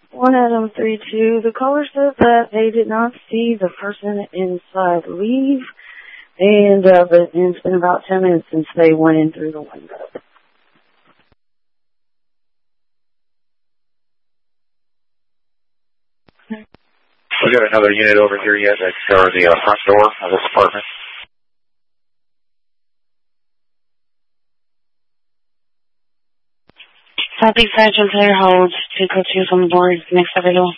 One Adam 32. The caller says that they did not see the person inside leave, and it's been about 10 minutes since they went in through the window. We got another unit over here yet that covered the front door of this apartment. Southeast Sergeant Taylor holds 2 code 2 on the board next to the door.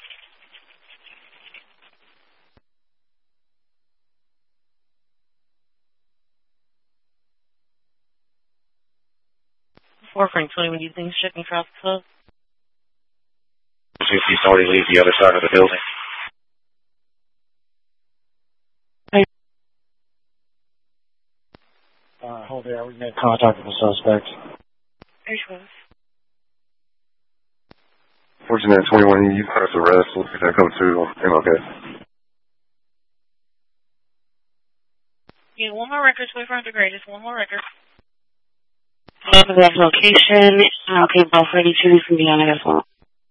Frank, what do you think? Checking traffic flow? See somebody leave the other side of the building. Hold there. We made contact with the suspect. Fortunate 21, you press arrest. We'll get that code 2 on MLK. Yeah, one more record, 2400 grade. Just one more record. Over that location. Okay, about 32 from beyond it as well.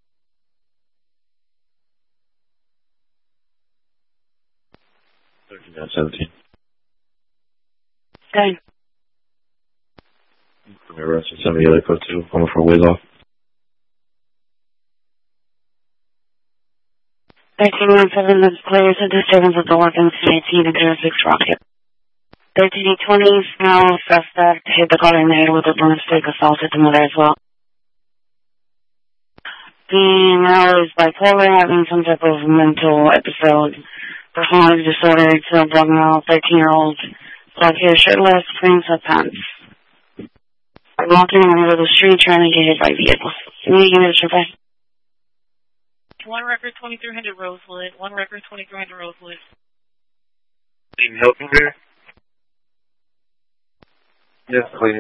$13.17. Okay. From the arrest, some of the other code 2 coming from ways off. 1317 is clear to disturbance of the weapons 18 to 06 Rocket. 1320 now suspect hit the car in the head with a broomstick, assaulted the mother as well. The now is bipolar, having some type of mental episode. Personality disorder, still diagnosed, 13-year-old, black hair, shirtless, green sweatpants. Walking in the middle of the street trying to get hit by vehicles. Can you give me a survey? One record, 2300 Rosewood. One record, 2300 Rosewood. Need help in there? Yes, please.